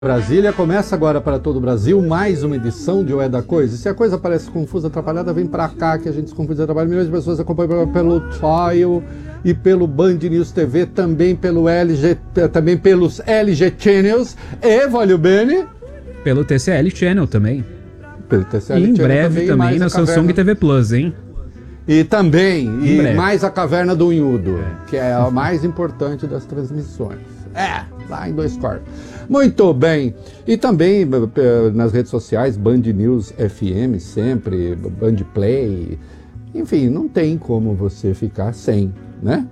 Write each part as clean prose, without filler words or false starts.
Brasília, começa agora para todo o Brasil mais uma edição de O É da Coisa. Se a coisa parece confusa, atrapalhada, vem para cá que a gente desconfisa, trabalha. Milhões de pessoas acompanham pelo Trial e pelo Band News TV, também pelo também pelos LG Channels e, valeu bene, pelo TCL Channel também. Pelo TCL e em Channel breve também na Samsung TV Plus, hein? E também, mais a Caverna do Unhudo, que é a mais importante das transmissões. Lá em 2 quartos. Muito bem. E também nas redes sociais, Band News FM, sempre, Band Play. Enfim, não tem como você ficar sem, né?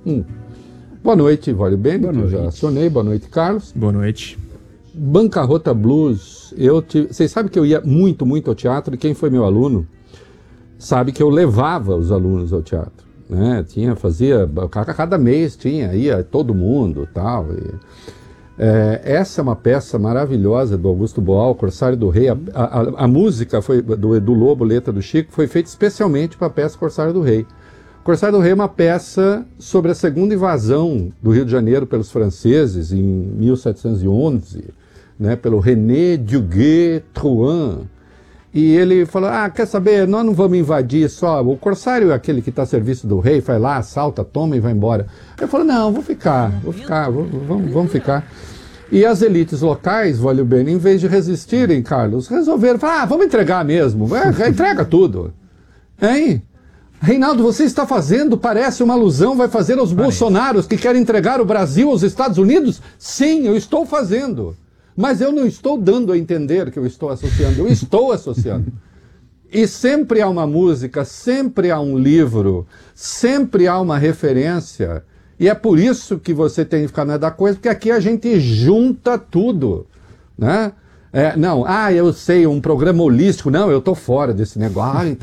Boa noite, Vólio Bene, que eu já acionei. Boa noite, Carlos. Boa noite. Bancarrota Blues. Vocês sabem que eu ia muito ao teatro, e quem foi meu aluno sabe que eu levava os alunos ao teatro, né? Fazia, cada mês ia todo mundo, tal. Essa é uma peça maravilhosa do Augusto Boal, Corsário do Rei. A música foi do Edu Lobo, letra do Chico, foi feita especialmente para a peça Corsário do Rei. Corsário do Rei é uma peça sobre a segunda invasão do Rio de Janeiro pelos franceses em 1711, né? Pelo René Duguay-Trouin. E ele falou, quer saber, nós não vamos invadir só, o corsário é aquele que está a serviço do rei, vai lá, assalta, toma e vai embora. Ele falou, não, vamos ficar. E as elites locais, Vólio Bene, em vez de resistirem, Carlos, resolveram, vamos entregar mesmo, entrega tudo. Hein? Reinaldo, você está fazendo, parece uma alusão, vai fazer aos bolsonaros que querem entregar o Brasil aos Estados Unidos? Sim, eu estou fazendo. Mas eu não estou dando a entender que eu estou associando, eu estou associando. E sempre há uma música, sempre há um livro, sempre há uma referência. E é por isso que você tem que ficar na da coisa, porque aqui a gente junta tudo, né? Eu sei, um programa holístico. Não, eu estou fora desse negócio.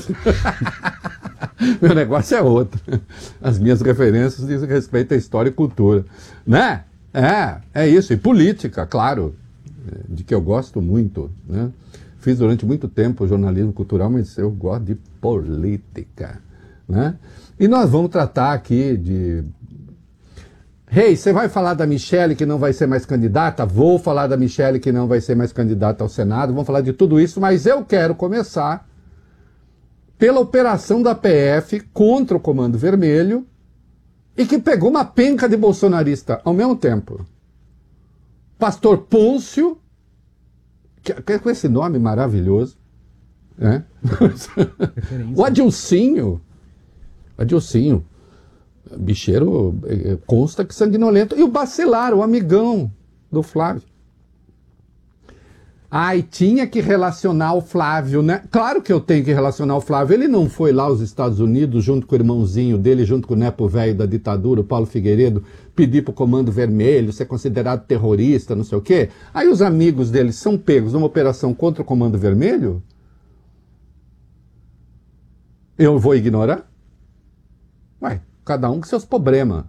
Meu negócio é outro. As minhas referências dizem respeito à história e cultura, né? É isso, e política, claro, de que eu gosto muito, né? Fiz durante muito tempo jornalismo cultural, mas eu gosto de política, né? E nós vamos tratar aqui de... você vai falar da Michelle que não vai ser mais candidata? Vou falar da Michelle que não vai ser mais candidata ao Senado, vamos falar de tudo isso, mas eu quero começar pela operação da PF contra o Comando Vermelho, e que pegou uma penca de bolsonarista ao mesmo tempo. Pastor Pôncio, que com esse nome maravilhoso, né? O Adilcinho, bicheiro, consta que sanguinolento, e o Bacelar, o amigão do Flávio. E tinha que relacionar o Flávio, né? Claro que eu tenho que relacionar o Flávio. Ele não foi lá aos Estados Unidos, junto com o irmãozinho dele, junto com o nepo velho da ditadura, o Paulo Figueiredo, pedir pro Comando Vermelho ser considerado terrorista, não sei o quê. Aí os amigos dele são pegos numa operação contra o Comando Vermelho? Eu vou ignorar? Cada um com seus problemas.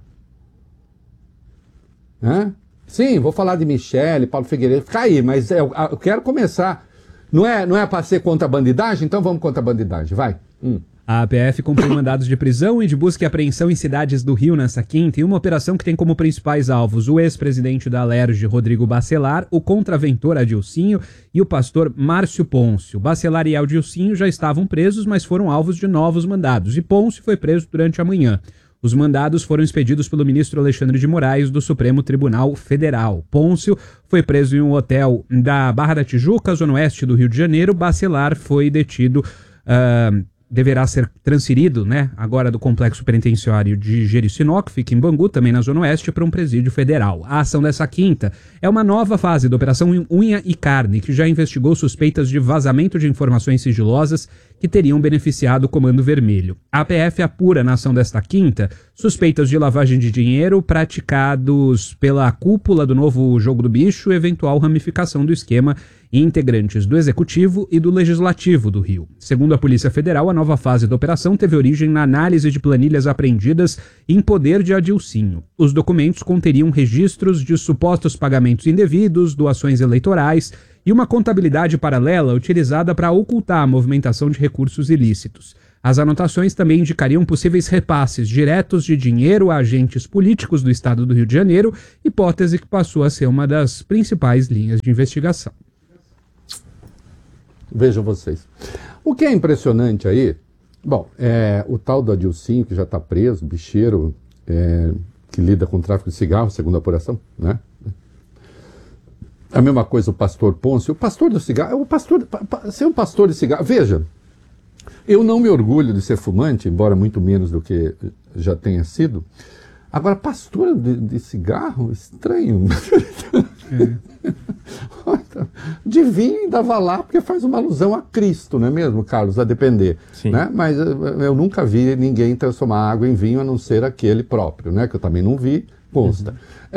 Né? Sim, vou falar de Michelle, Paulo Figueiredo, fica aí, mas eu quero começar. Não é para ser contra a bandidagem? Então vamos contra a bandidagem, vai. A PF cumpriu mandados de prisão e de busca e apreensão em cidades do Rio nessa quinta, em uma operação que tem como principais alvos o ex-presidente da Alerj, Rodrigo Bacelar, o contraventor Adilcinho e o pastor Márcio Pôncio. Bacelar e Adilcinho já estavam presos, mas foram alvos de novos mandados, e Pôncio foi preso durante a manhã. Os mandados foram expedidos pelo ministro Alexandre de Moraes do Supremo Tribunal Federal. Pôncio foi preso em um hotel da Barra da Tijuca, zona oeste do Rio de Janeiro. Bacelar foi detido, deverá ser transferido, né, agora do complexo penitenciário de Jericinó, que fica em Bangu, também na zona oeste, para um presídio federal. A ação dessa quinta é uma nova fase da Operação Unha e Carne, que já investigou suspeitas de vazamento de informações sigilosas que teriam beneficiado o Comando Vermelho. A PF apura na ação desta quinta suspeitas de lavagem de dinheiro praticados pela cúpula do novo Jogo do Bicho e eventual ramificação do esquema em integrantes do Executivo e do Legislativo do Rio. Segundo a Polícia Federal, a nova fase da operação teve origem na análise de planilhas apreendidas em poder de Adilcinho. Os documentos conteriam registros de supostos pagamentos indevidos, doações eleitorais e uma contabilidade paralela utilizada para ocultar a movimentação de recursos ilícitos. As anotações também indicariam possíveis repasses diretos de dinheiro a agentes políticos do estado do Rio de Janeiro, hipótese que passou a ser uma das principais linhas de investigação. Vejam vocês. O que é impressionante aí, bom, o tal do Adilcinho, que já está preso, bicheiro, que lida com tráfico de cigarro, segundo a apuração, né? A mesma coisa o pastor Pôncio, o pastor do cigarro, ser um pastor de cigarro, veja, eu não me orgulho de ser fumante, embora muito menos do que já tenha sido. Agora, pastor de cigarro, estranho. De vinho ainda vai lá, porque faz uma alusão a Cristo, não é mesmo, Carlos? A depender. Né? Mas eu nunca vi ninguém transformar água em vinho, a não ser aquele próprio, né? Que eu também não vi, consta.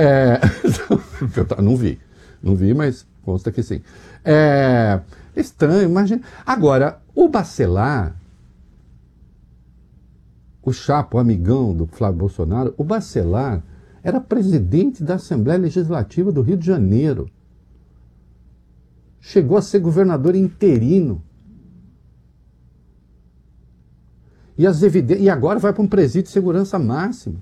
Eu não vi, mas consta que sim. Estranho, imagina. Agora, o Bacelar, o chapa, o amigão do Flávio Bolsonaro, o Bacelar era presidente da Assembleia Legislativa do Rio de Janeiro. Chegou a ser governador interino. E agora vai para um presídio de segurança máxima.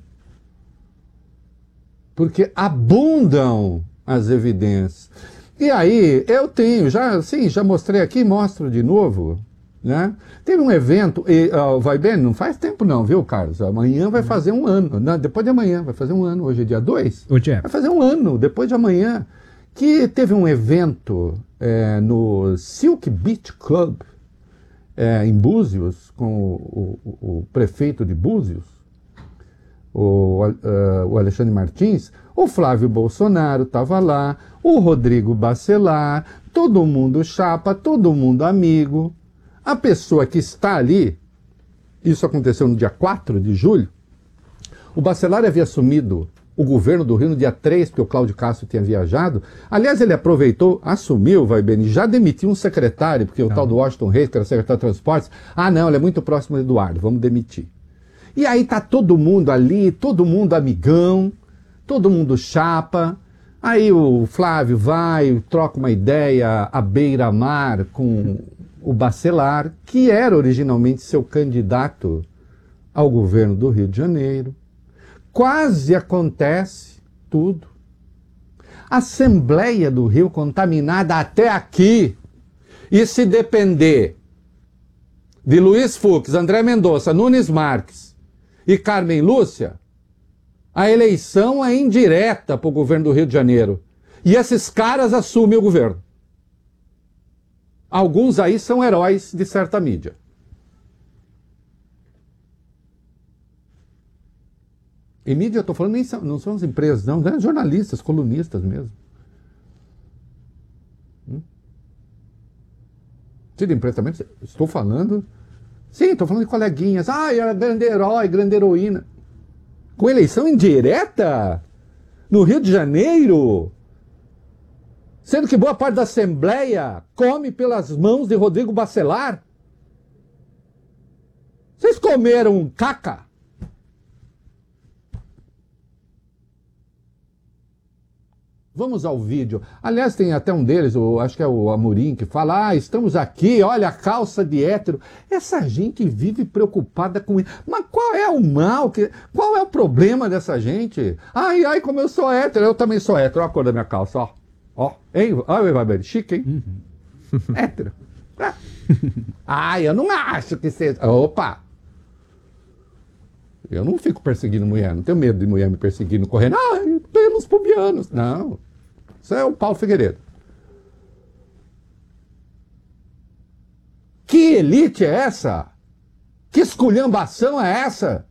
Porque abundam as evidências. E aí, eu tenho, já mostrei aqui, mostro de novo, né? Teve um evento, vai bem, não faz tempo não, viu, Carlos? Amanhã vai fazer um ano, não, depois de amanhã, vai fazer um ano, hoje é dia 2. Vai fazer um ano, depois de amanhã, que teve um evento no Silk Beach Club, em Búzios, com o prefeito de Búzios, o Alexandre Martins. O Flávio Bolsonaro estava lá, o Rodrigo Bacelar, todo mundo chapa, todo mundo amigo. A pessoa que está ali, isso aconteceu no dia 4 de julho, o Bacelar havia assumido o governo do Rio no dia 3, porque o Cláudio Castro tinha viajado. Aliás, ele assumiu, já demitiu um secretário, porque o tal do Washington Reis, que era secretário de Transportes, não, ele é muito próximo do Eduardo, vamos demitir. E aí tá todo mundo ali, todo mundo amigão, todo mundo chapa. Aí o Flávio vai, troca uma ideia à beira-mar com o Bacelar, que era originalmente seu candidato ao governo do Rio de Janeiro. Quase acontece tudo. Assembleia do Rio contaminada até aqui. E se depender de Luiz Fux, André Mendonça, Nunes Marques e Carmen Lúcia, a eleição é indireta para o governo do Rio de Janeiro. E esses caras assumem o governo. Alguns aí são heróis de certa mídia. Em mídia eu estou falando, não são as empresas, não, né? Jornalistas, colunistas mesmo. Tira imprensa também, estou falando... Sim, estou falando de coleguinhas. Era grande herói, grande heroína. Com eleição indireta? No Rio de Janeiro? Sendo que boa parte da Assembleia come pelas mãos de Rodrigo Bacelar? Vocês comeram caca? Vamos ao vídeo. Aliás, tem até um deles, acho que é o Amorim, que fala, estamos aqui, olha a calça de hétero. Essa gente vive preocupada com isso. Mas qual é o mal? Qual é o problema dessa gente? Ai, como eu sou hétero, eu também sou hétero. Olha a cor da minha calça, ó. Ó, hein? Olha o Ivaber, chique, hein? Hétero. Eu não acho que seja... Opa! Eu não fico perseguindo mulher, não tenho medo de mulher me perseguindo, correndo, pelos pubianos. Não, isso é o Paulo Figueiredo. Que elite é essa? Que esculhambação é essa?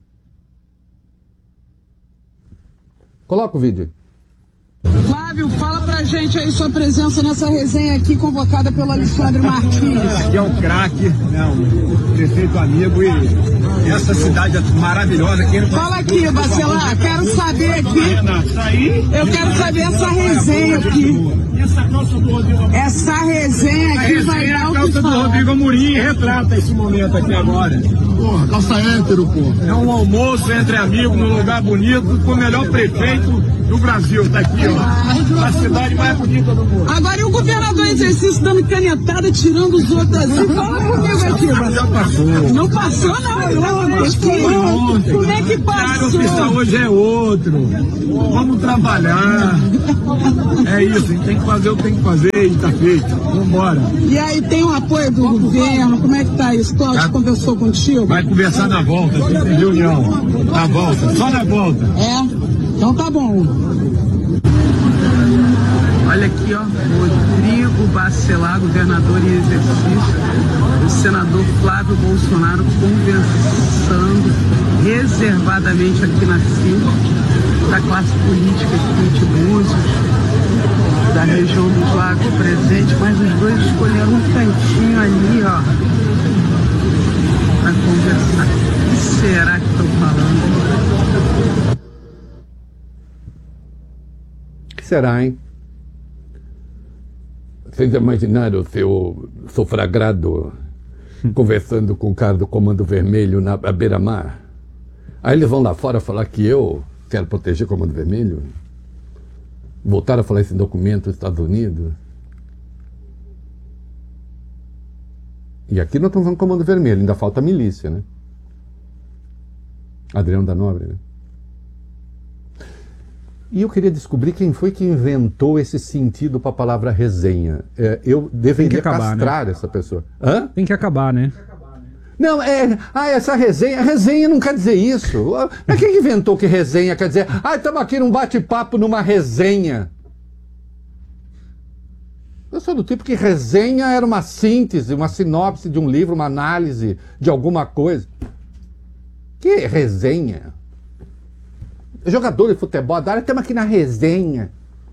Coloca o vídeo. Flávio, fala pra gente aí sua presença nessa resenha aqui convocada pelo Alexandre Martins. Aqui é o craque, um prefeito amigo, e essa cidade é maravilhosa. Fala aqui, Bacelar, quero saber aqui, eu quero saber essa resenha aqui. Essa resenha aqui vai dar o que falar. A calça do Rodrigo Amorim retrata esse momento aqui agora. Porra, calça hétero, porra. É um almoço entre amigos, num lugar bonito, com o melhor prefeito do Brasil, tá aqui, ó. A cidade mais bonita do mundo. Agora, e o governador em exercício dando canetada, tirando os outros assim? Fala comigo aqui, mano. Já passou. Não passou, não. Como é que O oficial passou? hoje é outro. Vamos trabalhar. É isso, a gente tem que fazer o que tem que fazer e tá feito. Vambora. E aí, tem o apoio do governo? Como é que tá isso? Cláudio conversou contigo? Vai conversar na volta, tem reunião. Na volta, só na volta. É? Então tá bom. Olha aqui, ó, Rodrigo Bacelar, governador em exercício, o senador Flávio Bolsonaro conversando reservadamente aqui na fila da classe política aqui de Búzios, da região dos Lagos presente, mas os dois escolheram um cantinho ali, ó, para conversar. O que será que estão falando? O que será, hein? Vocês imaginaram o seu sofragrado conversando com o cara do Comando Vermelho na beira-mar? Aí eles vão lá fora falar que eu quero proteger o Comando Vermelho? Voltaram a falar esse documento dos Estados Unidos? E aqui nós estamos falando Comando Vermelho, ainda falta a milícia, né? Adriano da Nóbrega, né? E eu queria descobrir quem foi que inventou esse sentido para a palavra resenha. Eu deveria castrar, né, essa pessoa. Hã? Tem que acabar, né? Não, essa resenha não quer dizer isso. Mas quem inventou que resenha quer dizer, estamos aqui num bate-papo, numa resenha. Eu sou do tipo que resenha era uma síntese, uma sinopse de um livro, uma análise de alguma coisa. Que resenha? Jogador de futebol, estamos aqui na resenha.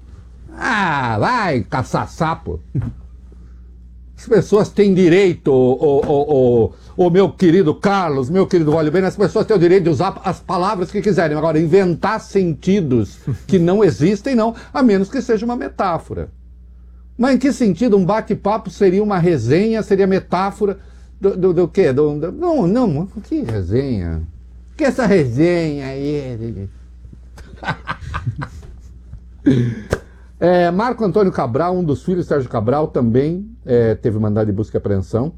Vai caçar sapo. As pessoas têm direito, o meu querido Carlos, meu querido Vale Bem, as pessoas têm o direito de usar as palavras que quiserem. Agora, inventar sentidos que não existem, não, a menos que seja uma metáfora. Mas em que sentido um bate-papo seria uma resenha, seria metáfora do quê? Não, que resenha? Que essa resenha aí? Marco Antônio Cabral, um dos filhos de Sérgio Cabral, também teve mandado de busca e apreensão.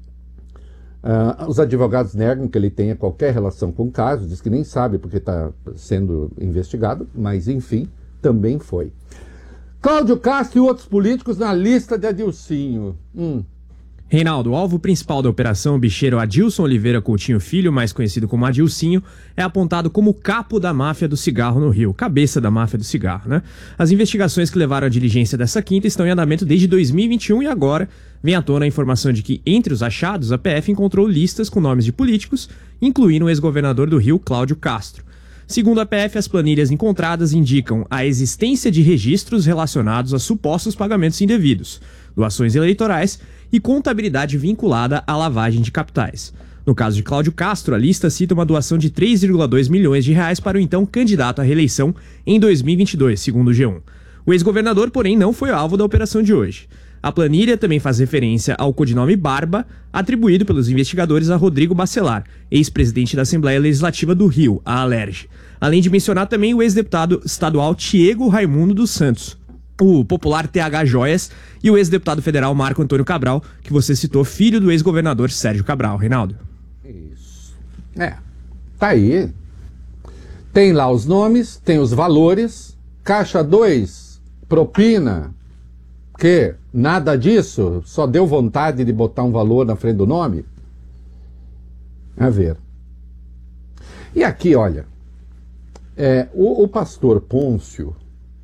Os advogados negam que ele tenha qualquer relação com o caso, diz que nem sabe porque está sendo investigado, mas enfim, também foi. Cláudio Castro e outros políticos na lista de Adilcinho. Reinaldo, o alvo principal da operação, o bicheiro Adilson Oliveira Coutinho Filho, mais conhecido como Adilcinho, é apontado como capo da máfia do cigarro no Rio, cabeça da máfia do cigarro, né? As investigações que levaram à diligência dessa quinta estão em andamento desde 2021 e agora vem à tona a informação de que, entre os achados, a PF encontrou listas com nomes de políticos, incluindo o ex-governador do Rio, Cláudio Castro. Segundo a PF, as planilhas encontradas indicam a existência de registros relacionados a supostos pagamentos indevidos, doações eleitorais e contabilidade vinculada à lavagem de capitais. No caso de Cláudio Castro, a lista cita uma doação de 3,2 milhões de reais para o então candidato à reeleição em 2022, segundo o G1. O ex-governador, porém, não foi alvo da operação de hoje. A planilha também faz referência ao codinome Barba, atribuído pelos investigadores a Rodrigo Bacelar, ex-presidente da Assembleia Legislativa do Rio, a ALERJ. Além de mencionar também o ex-deputado estadual Tiago Raimundo dos Santos, o popular TH Joias, e o ex-deputado federal Marco Antônio Cabral, que você citou, filho do ex-governador Sérgio Cabral. Reinaldo. Isso. Tá aí. Tem lá os nomes, tem os valores. Caixa 2, propina. Que nada disso, só deu vontade de botar um valor na frente do nome? A ver. E aqui, olha, o pastor Pôncio,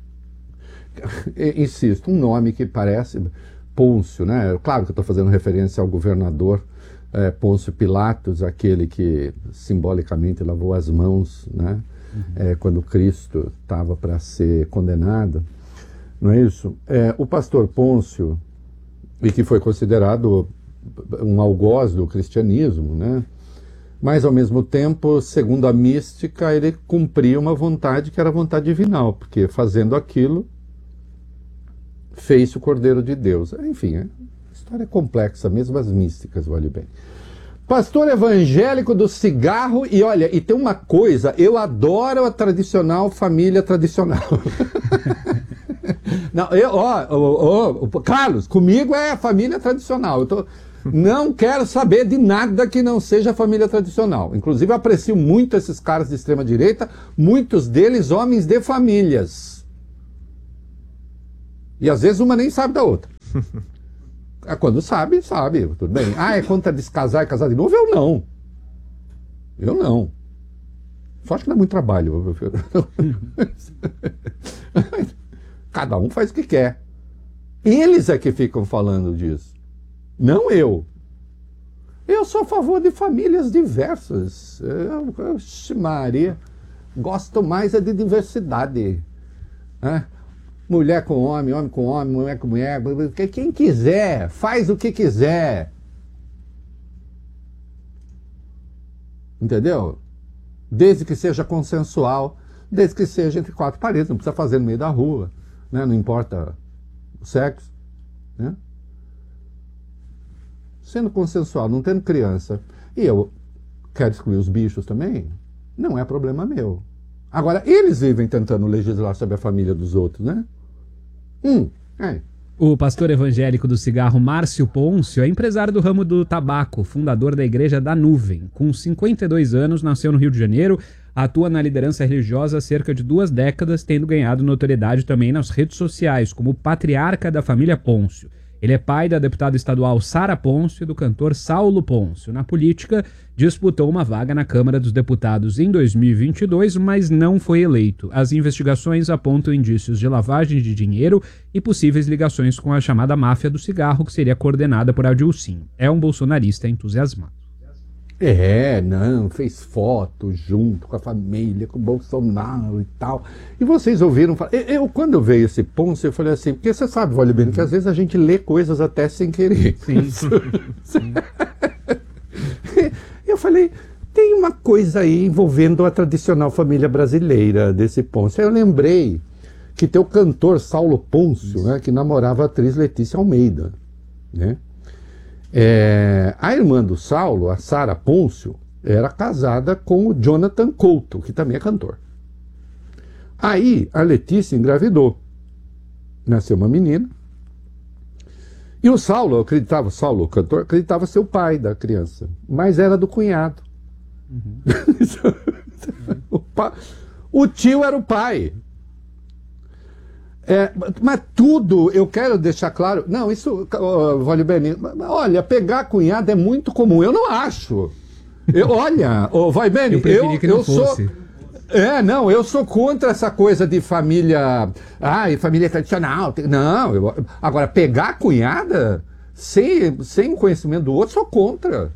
insisto, um nome que parece Pôncio, né? Claro que eu estou fazendo referência ao governador Pôncio Pilatos, aquele que simbolicamente lavou as mãos, né? Quando Cristo estava para ser condenado. Não é isso? O pastor Pôncio, e que foi considerado um algoz do cristianismo, né? Mas ao mesmo tempo, segundo a mística, ele cumpria uma vontade que era a vontade divinal, porque fazendo aquilo, fez o Cordeiro de Deus. Enfim, a história é complexa, mesmo as místicas, vale bem. Pastor evangélico do cigarro, e olha, e tem uma coisa, eu adoro a tradicional família tradicional. Não, Carlos, comigo é a família tradicional. Não quero saber de nada que não seja família tradicional. Inclusive, eu aprecio muito esses caras de extrema direita, muitos deles homens de famílias. E às vezes uma nem sabe da outra. Quando sabe, tudo bem. É contra descasar e casar de novo? Eu não. Só acho que dá muito trabalho. Cada um faz o que quer. Eles é que ficam falando disso. Não eu. Eu sou a favor de famílias diversas. Maria. Gosto mais é de diversidade. Mulher com homem, homem com homem, mulher com mulher. Quem quiser, faz o que quiser. Entendeu? Desde que seja consensual, desde que seja entre quatro paredes, não precisa fazer no meio da rua, né? Não importa o sexo, né? Sendo consensual, não tendo criança, e eu quero excluir os bichos também, não é problema meu. Agora, eles vivem tentando legislar sobre a família dos outros, né? O pastor evangélico do cigarro Márcio Pôncio é empresário do ramo do tabaco, fundador da Igreja da Nuvem. Com 52 anos, nasceu no Rio de Janeiro, atua na liderança religiosa há cerca de 2 décadas, tendo ganhado notoriedade também nas redes sociais, como patriarca da família Pôncio. Ele é pai da deputada estadual Sara Pôncio e do cantor Saulo Pôncio. Na política, disputou uma vaga na Câmara dos Deputados em 2022, mas não foi eleito. As investigações apontam indícios de lavagem de dinheiro e possíveis ligações com a chamada máfia do cigarro, que seria coordenada por Adilcinho. É um bolsonarista entusiasmado. Fez foto junto com a família, com o Bolsonaro e tal. E vocês ouviram falar. Quando veio esse Pôncio, eu falei assim, porque você sabe, Vale Bene, que às vezes a gente lê coisas até sem querer. Sim. Eu falei, tem uma coisa aí envolvendo a tradicional família brasileira desse Pôncio. Aí eu lembrei que tem o cantor Saulo Pôncio, né, que namorava a atriz Letícia Almeida, né? A irmã do Saulo, a Sara Pôncio, era casada com o Jonathan Couto, que também é cantor. Aí a Letícia engravidou. Nasceu uma menina. E o Saulo, o cantor, acreditava ser o pai da criança, mas era do cunhado. O tio era o pai. Mas tudo, eu quero deixar claro. Não, isso, Vale Bene, olha, pegar cunhado é muito comum. Eu não acho. Vale Bene, eu preferia que não fosse. Eu sou contra essa coisa de família. Família tradicional. Não, agora, pegar a cunhada sem conhecimento do outro, sou contra.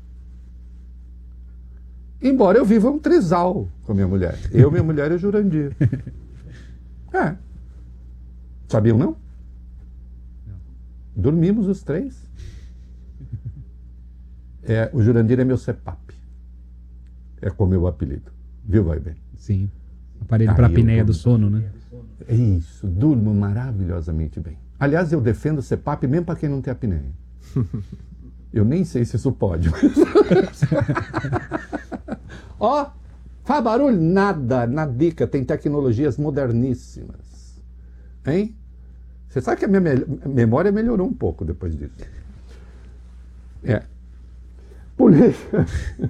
Embora eu viva um trisal com a minha mulher. Minha mulher e o Jurandir. Sabiam, não? Dormimos os 3. O Jurandir é meu CEPAP. É como meu apelido. Viu, vai bem? Sim. Aparelho para a apneia do sono, né? Isso, durmo maravilhosamente bem. Aliás, eu defendo o CEPAP mesmo para quem não tem apneia. Eu nem sei se isso pode. Faz barulho? Nada, na dica, tem tecnologias moderníssimas. Hein? Você sabe que a minha memória melhorou um pouco depois disso. Polícia.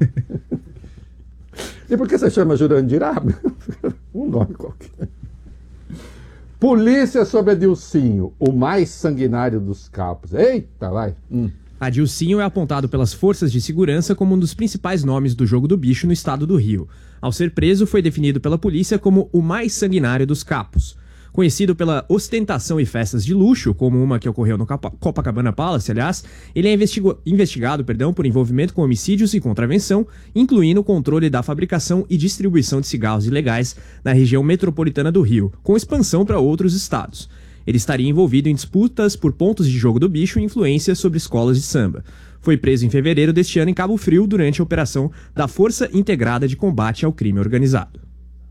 E por que você chama Jurandir? Um nome qualquer. Polícia sobre Adilcinho, o mais sanguinário dos capos. Eita, vai. Adilcinho é apontado pelas forças de segurança como um dos principais nomes do jogo do bicho no estado do Rio. Ao ser preso, foi definido pela polícia como o mais sanguinário dos capos. Conhecido pela ostentação e festas de luxo, como uma que ocorreu no Copacabana Palace, aliás, ele é investigado por envolvimento com homicídios e contravenção, incluindo o controle da fabricação e distribuição de cigarros ilegais na região metropolitana do Rio, com expansão para outros estados. Ele estaria envolvido em disputas por pontos de jogo do bicho e influência sobre escolas de samba. Foi preso em fevereiro deste ano em Cabo Frio durante a operação da Força Integrada de Combate ao Crime Organizado.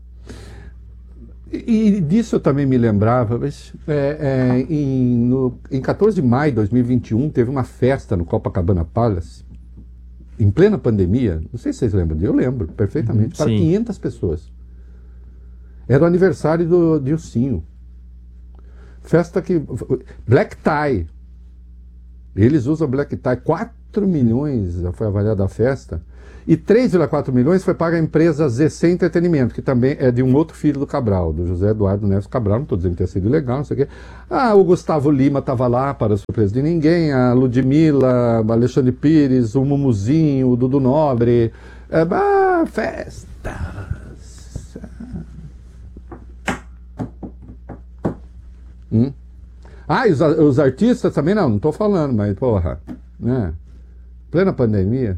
E disso eu também me lembrava, em 14 de maio de 2021, teve uma festa no Copacabana Palace, em plena pandemia, não sei se vocês lembram, eu lembro perfeitamente, para sim. 500 pessoas. Era o aniversário do Dilcinho. Festa que... Black tie. Eles usam black tie. 4 milhões foi avaliada a festa. E 3,4 milhões foi paga a empresa ZC Entretenimento, que também é de um outro filho do Cabral, do José Eduardo Neves Cabral. Não estou dizendo que tenha sido ilegal, não sei o quê. O Gustavo Lima estava lá, para surpresa de ninguém. A Ludmilla, Alexandre Pires, o Mumuzinho, o Dudu Nobre. Festas. E os artistas também não estou falando, mas porra, né? Plena pandemia.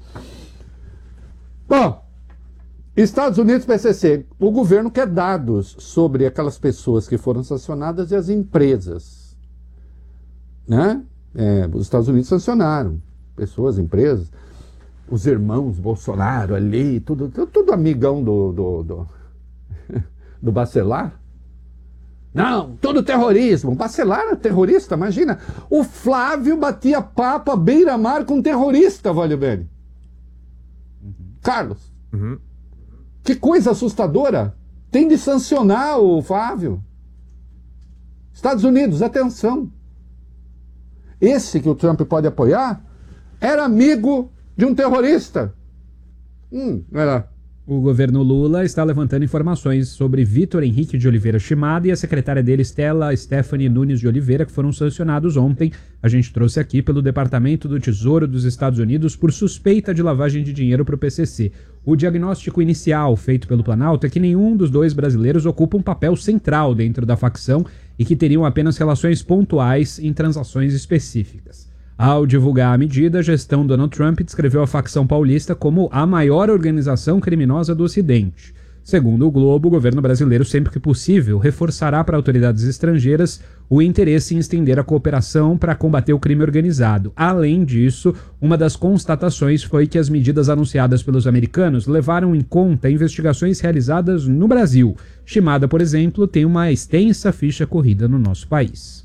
Bom, Estados Unidos, PCC, o governo quer dados sobre aquelas pessoas que foram sancionadas e as empresas, né? Os Estados Unidos sancionaram pessoas, empresas, os irmãos Bolsonaro ali, tudo amigão do Bacelar. Não, todo terrorismo. Bacelar é terrorista, imagina. O Flávio batia papo à beira-mar com um terrorista, vale bem. Carlos. Que coisa assustadora. Tem de sancionar o Flávio. Estados Unidos, atenção. Esse que o Trump pode apoiar era amigo de um terrorista. Vai lá. O governo Lula está levantando informações sobre Vitor Henrique de Oliveira Chimada e a secretária dele, Stella Stephanie Nunes de Oliveira, que foram sancionados ontem. A gente trouxe aqui pelo Departamento do Tesouro dos Estados Unidos por suspeita de lavagem de dinheiro para o PCC. O diagnóstico inicial feito pelo Planalto é que nenhum dos dois brasileiros ocupa um papel central dentro da facção e que teriam apenas relações pontuais em transações específicas. Ao divulgar a medida, a gestão Donald Trump descreveu a facção paulista como a maior organização criminosa do Ocidente. Segundo o Globo, o governo brasileiro, sempre que possível, reforçará para autoridades estrangeiras o interesse em estender a cooperação para combater o crime organizado. Além disso, uma das constatações foi que as medidas anunciadas pelos americanos levaram em conta investigações realizadas no Brasil. Chimada, por exemplo, tem uma extensa ficha corrida no nosso país.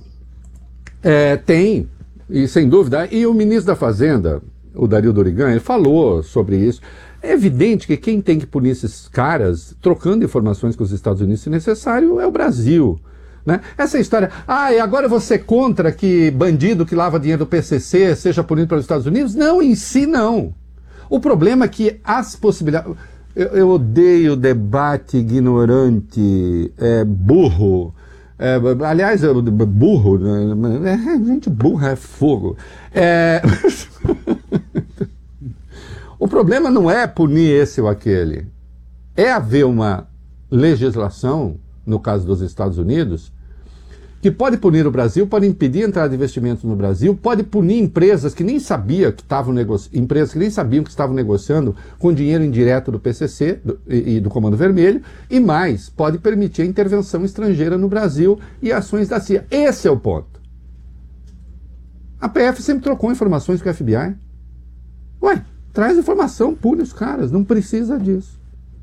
Tem. E sem dúvida, e o ministro da Fazenda, o Dario Dorigan, ele falou sobre isso. É evidente que quem tem que punir esses caras, trocando informações com os Estados Unidos se necessário, é o Brasil. Né? Essa história, e agora você contra que bandido que lava dinheiro do PCC seja punido pelos Estados Unidos? Não, em si não. O problema é que as possibilidades... Eu odeio debate ignorante, burro. Aliás, burro, gente burra é fogo. O problema não é punir esse ou aquele. É haver uma legislação, no caso dos Estados Unidos, que pode punir o Brasil, pode impedir a entrada de investimentos no Brasil, pode punir empresas que nem sabiam que estavam negociando com dinheiro indireto do PCC e do Comando Vermelho, e mais, pode permitir a intervenção estrangeira no Brasil e ações da CIA. Esse é o ponto. A PF sempre trocou informações com a FBI. Traz informação, pune os caras, não precisa disso.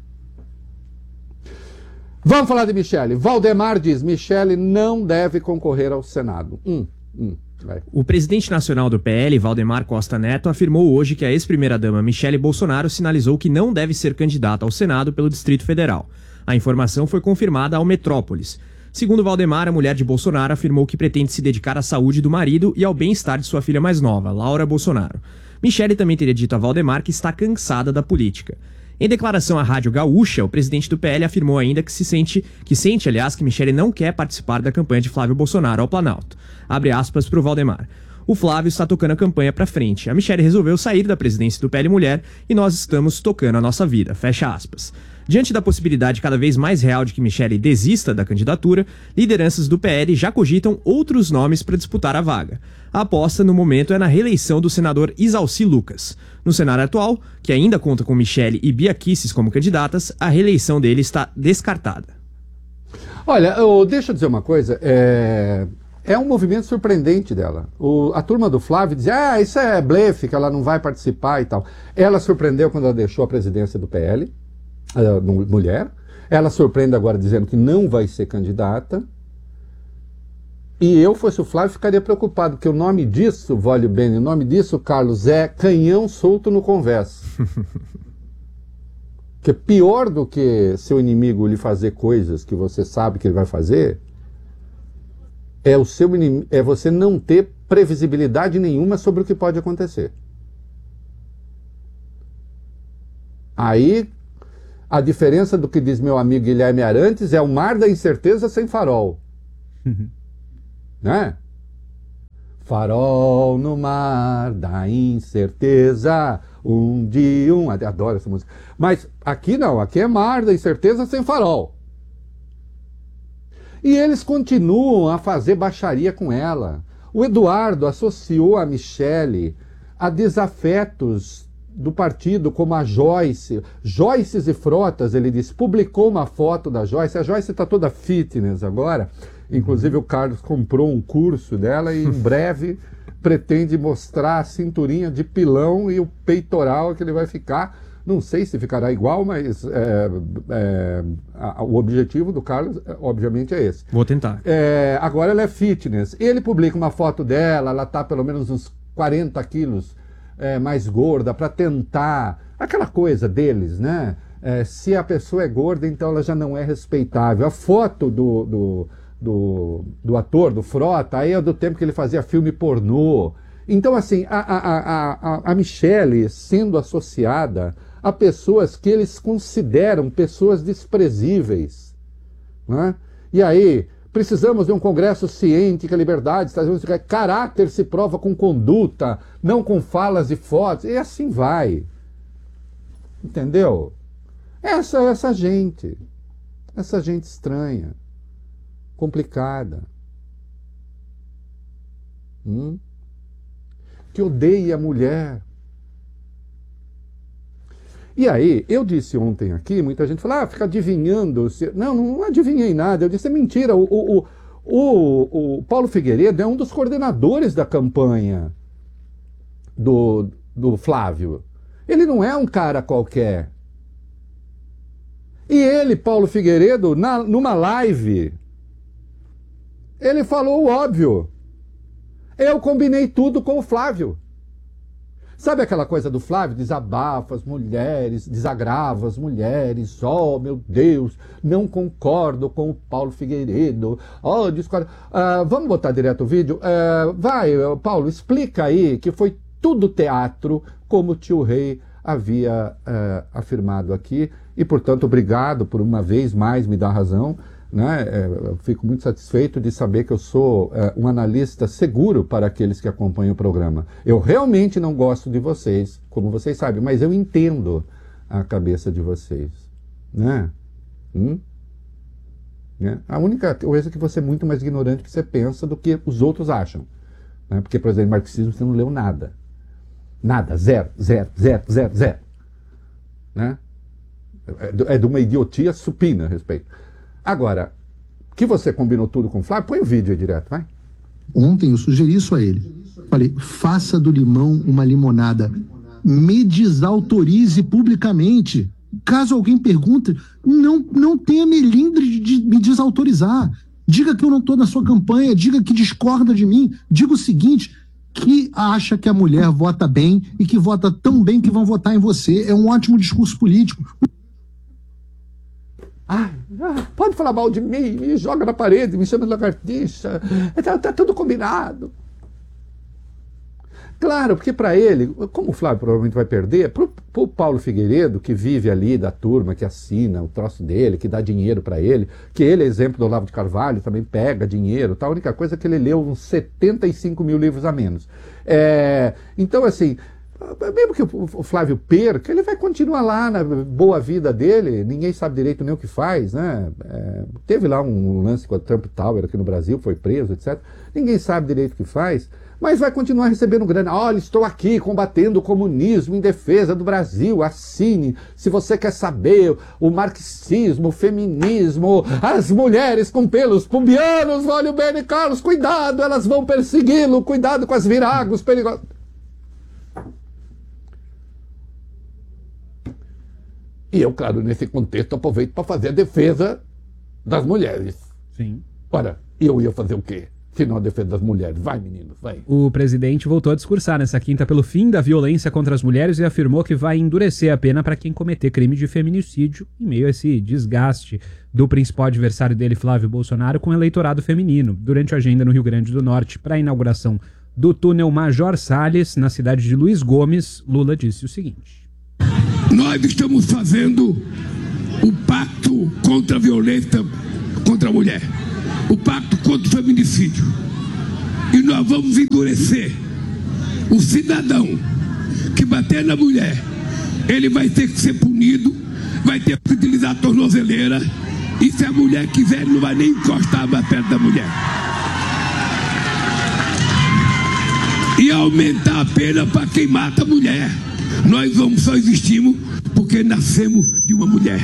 Vamos falar de Michele. Valdemar diz: Michele não deve concorrer ao Senado. Vai. O presidente nacional do PL, Valdemar Costa Neto, afirmou hoje que a ex-primeira-dama Michele Bolsonaro sinalizou que não deve ser candidata ao Senado pelo Distrito Federal. A informação foi confirmada ao Metrópolis. Segundo Valdemar, a mulher de Bolsonaro afirmou que pretende se dedicar à saúde do marido e ao bem-estar de sua filha mais nova, Laura Bolsonaro. Michele também teria dito a Valdemar que está cansada da política. Em declaração à Rádio Gaúcha, o presidente do PL afirmou ainda que sente que Michele não quer participar da campanha de Flávio Bolsonaro ao Planalto. Abre aspas para o Valdemar. O Flávio está tocando a campanha para frente. A Michele resolveu sair da presidência do PL Mulher e nós estamos tocando a nossa vida. Fecha aspas. Diante da possibilidade cada vez mais real de que Michele desista da candidatura, lideranças do PL já cogitam outros nomes para disputar a vaga. A aposta no momento é na reeleição do senador Isalci Lucas. No cenário atual, que ainda conta com Michele e Bia Kicis como candidatas, a reeleição dele está descartada. Olha, deixa eu dizer uma coisa, é um movimento surpreendente dela. A turma do Flávio dizia, isso é blefe, que ela não vai participar e tal. Ela surpreendeu quando ela deixou a presidência do PL, mulher. Ela surpreende agora dizendo que não vai ser candidata. E eu, fosse o Flávio, ficaria preocupado, porque o nome disso, Vólio Bene, o nome disso, Carlos, é canhão solto no convés. Que pior do que seu inimigo lhe fazer coisas que você sabe que ele vai fazer, é você não ter previsibilidade nenhuma sobre o que pode acontecer. Aí, a diferença do que diz meu amigo Guilherme Arantes é o mar da incerteza sem farol. Né? Farol no mar da incerteza, adoro essa música. Mas aqui não, aqui é mar da incerteza sem farol. E eles continuam a fazer baixaria com ela. O Eduardo associou a Michele a desafetos do partido, como a Joyce. Joyces e Frotas, ele disse, publicou uma foto da Joyce. A Joyce está toda fitness agora. Inclusive o Carlos comprou um curso dela e em breve pretende mostrar a cinturinha de pilão e o peitoral que ele vai ficar. Não sei se ficará igual, mas o objetivo do Carlos, obviamente, é esse. Vou tentar. Agora ela é fitness. Ele publica uma foto dela, ela está pelo menos uns 40 quilos mais gorda, para tentar... Aquela coisa deles, né? Se a pessoa é gorda, então ela já não é respeitável. A foto do ator, do Frota, aí é do tempo que ele fazia filme pornô. Então, assim, a Michele sendo associada a pessoas que eles consideram pessoas desprezíveis, né? E aí, precisamos de um Congresso ciente que a liberdade, caráter se prova com conduta, não com falas e fotos, e assim vai. Entendeu? Essa gente estranha, complicada, que odeia a mulher. E aí, eu disse ontem aqui, muita gente falou, fica adivinhando. Não adivinhei nada, eu disse, é mentira. O Paulo Figueiredo é um dos coordenadores da campanha do Flávio. Ele não é um cara qualquer. E ele, Paulo Figueiredo, numa live, ele falou o óbvio. Eu combinei tudo com o Flávio. Sabe aquela coisa do Flávio? Desabafa as mulheres, desagrava as mulheres. Oh, meu Deus, não concordo com o Paulo Figueiredo. Oh, discordo. Vamos botar direto o vídeo? Vai, Paulo, explica aí que foi tudo teatro, como o tio Rei havia afirmado aqui. E, portanto, obrigado por uma vez mais me dar razão. Né? Eu fico muito satisfeito de saber que eu sou um analista seguro para aqueles que acompanham o programa. Eu realmente não gosto de vocês, como vocês sabem, mas eu entendo a cabeça de vocês. Né? A única coisa é que você é muito mais ignorante do que você pensa do que os outros acham. Né? Porque, por exemplo, marxismo você não leu nada. Nada, zero. Né? É de uma idiotia supina a respeito. Agora, que você combinou tudo com o Flávio, põe o vídeo aí direto, vai. Ontem eu sugeri isso a ele. Falei, faça do limão uma limonada. Me desautorize publicamente. Caso alguém pergunte, não tenha melindre de me desautorizar. Diga que eu não estou na sua campanha, diga que discorda de mim. Diga o seguinte, que acha que a mulher vota bem e que vota tão bem que vão votar em você. É um ótimo discurso político. Pode falar mal de mim, me joga na parede, me chama de lagartixa, tá tudo combinado. Claro, porque para ele, como o Flávio provavelmente vai perder, pro Paulo Figueiredo, que vive ali da turma, que assina o troço dele, que dá dinheiro para ele, que ele é exemplo do Olavo de Carvalho, também pega dinheiro, tá? A única coisa é que ele leu uns 75 mil livros a menos. Então, assim, mesmo que o Flávio perca, ele vai continuar lá na boa vida dele, ninguém sabe direito nem o que faz, né? Teve lá um lance com a Trump Tower aqui no Brasil, foi preso, etc. Ninguém sabe direito o que faz, mas vai continuar recebendo grana. Olha, estou aqui combatendo o comunismo em defesa do Brasil, assine. Se você quer saber o marxismo, o feminismo, as mulheres com pelos pubianos, olha o Bene Carlos, cuidado, elas vão persegui-lo, cuidado com as viragos perigosas. E eu, claro, nesse contexto, aproveito para fazer a defesa das mulheres. Sim. Ora, eu ia fazer o quê? se não a defesa das mulheres. Vai, menino, vai. O presidente voltou a discursar nessa quinta pelo fim da violência contra as mulheres e afirmou que vai endurecer a pena para quem cometer crime de feminicídio em meio a esse desgaste do principal adversário dele, Flávio Bolsonaro, com o eleitorado feminino. Durante a agenda no Rio Grande do Norte para a inauguração do túnel Major Salles, na cidade de Luiz Gomes, Lula disse o seguinte: nós estamos fazendo o pacto contra a violência contra a mulher, o pacto contra o feminicídio. E nós vamos endurecer. O cidadão que bater na mulher, ele vai ter que ser punido, vai ter que utilizar a tornozeleira, e se a mulher quiser, ele não vai nem encostar mais perto da mulher. E aumentar a pena para quem mata a mulher. Nós só existimos porque nascemos de uma mulher.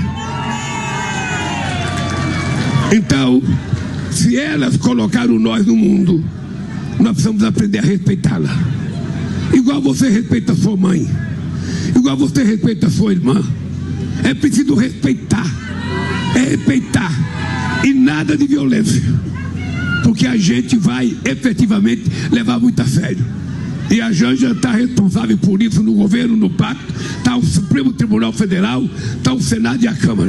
Então, se elas colocaram nós no mundo, nós precisamos aprender a respeitá-la. Igual você respeita a sua mãe, igual você respeita a sua irmã. É preciso respeitar. É respeitar. E nada de violência. Porque a gente vai efetivamente levar muito a sério. E a Janja está responsável por isso no governo, no pacto. Está o Supremo Tribunal Federal, está o Senado e a Câmara.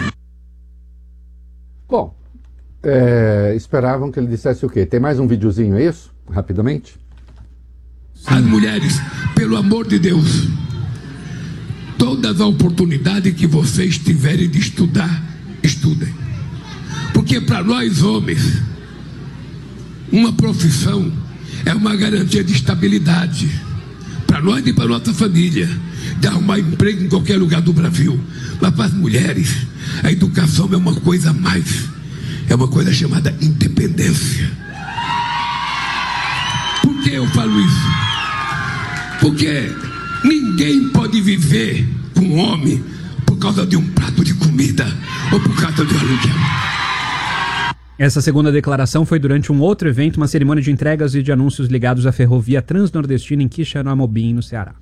Bom, esperavam que ele dissesse o quê? Tem mais um videozinho, é isso? Rapidamente. As mulheres, pelo amor de Deus, todas as oportunidades que vocês tiverem de estudar, estudem. Porque para nós homens, uma profissão é uma garantia de estabilidade. Para nós e para nossa família, de arrumar emprego em qualquer lugar do Brasil. Mas para as mulheres, a educação é uma coisa a mais. É uma coisa chamada independência. Por que eu falo isso? Porque ninguém pode viver com um homem por causa de um prato de comida ou por causa de um aluguel. Essa segunda declaração foi durante um outro evento, uma cerimônia de entregas e de anúncios ligados à ferrovia transnordestina em Quixeramobim, no Ceará.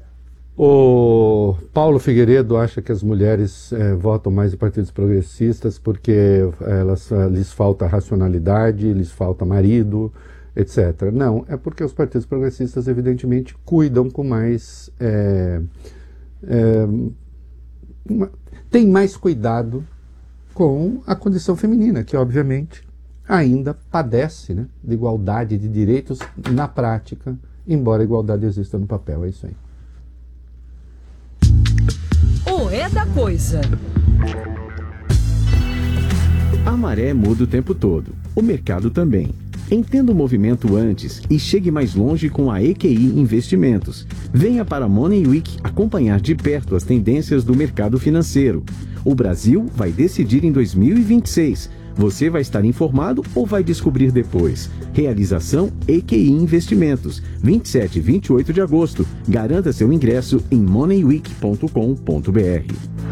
O Paulo Figueiredo acha que as mulheres votam mais em partidos progressistas porque lhes falta racionalidade, lhes falta marido, etc. Não, é porque os partidos progressistas evidentemente cuidam com mais... tem mais cuidado com a condição feminina, que obviamente ainda padece, né, de igualdade de direitos na prática, embora a igualdade exista no papel. É isso aí. O É da Coisa. A maré muda o tempo todo, o mercado também. Entenda o movimento antes e chegue mais longe com a EQI Investimentos. Venha para a Money Week acompanhar de perto as tendências do mercado financeiro. O Brasil vai decidir em 2026. Você vai estar informado ou vai descobrir depois? Realização EQI Investimentos, 27 e 28 de agosto. Garanta seu ingresso em moneyweek.com.br.